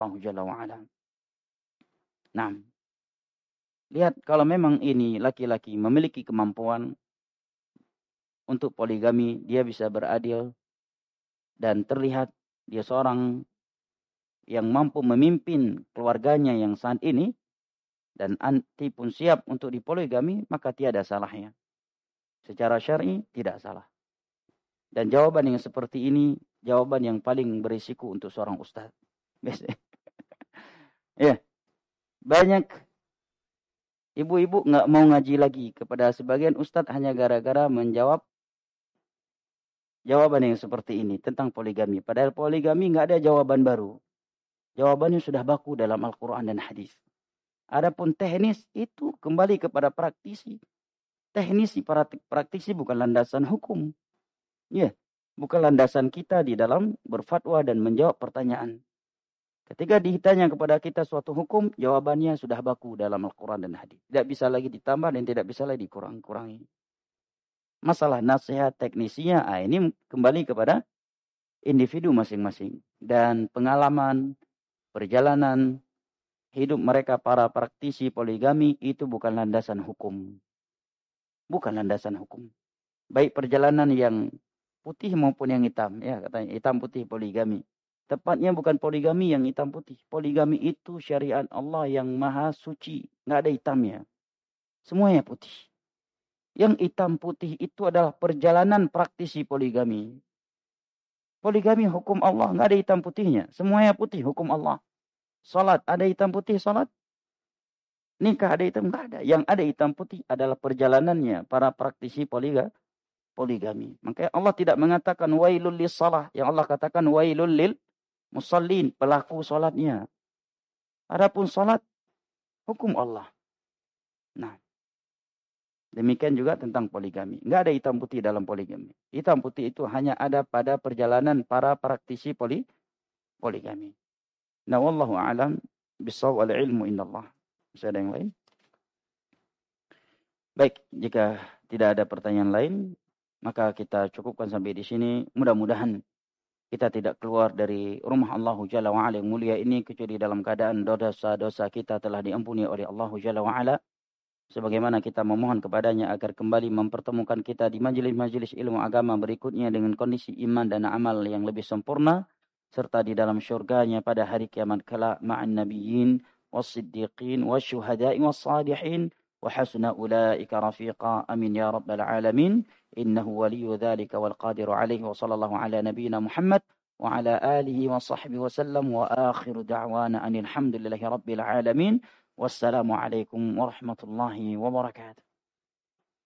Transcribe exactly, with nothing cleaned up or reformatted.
Allah Jalla wa'ala. Nah, lihat kalau memang ini laki-laki memiliki kemampuan untuk poligami, dia bisa beradil dan terlihat dia seorang yang mampu memimpin keluarganya yang saat ini dan anti pun siap untuk dipoligami, maka tiada salahnya. Secara syar'i tidak salah. Dan jawaban yang seperti ini jawaban yang paling berisiko untuk seorang ustaz. Ya, banyak ibu-ibu nggak mau ngaji lagi kepada sebagian ustaz hanya gara-gara menjawab jawaban yang seperti ini tentang poligami. Padahal poligami nggak ada jawaban baru. Jawabannya sudah baku dalam Al-Quran dan hadis. Adapun teknis itu kembali kepada praktisi. Teknisi para praktisi bukan landasan hukum. Ya, bukan landasan kita di dalam berfatwa dan menjawab pertanyaan. Ketika ditanya kepada kita suatu hukum, jawabannya sudah baku dalam Al-Quran dan hadis. Tidak bisa lagi ditambah dan tidak bisa lagi dikurang-kurangi. Masalah nasihat teknisinya, ah, ini kembali kepada individu masing-masing. Dan pengalaman, perjalanan, hidup mereka para praktisi poligami itu bukan landasan hukum. Bukan landasan hukum. Baik perjalanan yang putih maupun yang hitam. Ya, katanya hitam putih poligami. Tepatnya bukan poligami yang hitam putih. Poligami itu syariat Allah yang maha suci. Nggak ada hitamnya. Semuanya putih. Yang hitam putih itu adalah perjalanan praktisi poligami. Poligami hukum Allah. Nggak ada hitam putihnya. Semuanya putih hukum Allah. Salat. Ada hitam putih salat? Nikah ada hitam? Nggak ada. Yang ada hitam putih adalah perjalanannya para praktisi poligami. poligami. Maka Allah tidak mengatakan wailul lis salah. Yang Allah katakan wailul lil musallin. Pelaku salatnya. Adapun salat, hukum Allah. Nah, demikian juga tentang poligami. Nggak ada hitam putih dalam poligami. Hitam putih itu hanya ada pada perjalanan para praktisi poli, poligami. Nah, wallahu a'lam bisawab wal ilmu indallah. Masih ada yang lain? Baik, jika tidak ada pertanyaan lain, maka kita cukupkan sampai di sini. Mudah-mudahan kita tidak keluar dari rumah Allah Jalla wa'ala yang mulia ini kecuali dalam keadaan dosa-dosa kita telah diampuni oleh Allah Jalla wa'ala. Sebagaimana kita memohon kepadanya agar kembali mempertemukan kita di majelis-majelis ilmu agama berikutnya dengan kondisi iman dan amal yang lebih sempurna. Serta di dalam syurganya pada hari kiamat kelak ma'an nabiyyin was-siddiqin wasyuhada'i was-salihin. وحسن أولئك رفيقا أمين يا رب العالمين إنه ولي ذلك والقادر عليه وصلى الله على نبينا محمد وعلى آله وصحبه وسلم وآخر دعوانا أن الحمد لله رب العالمين والسلام عليكم ورحمة الله وبركاته.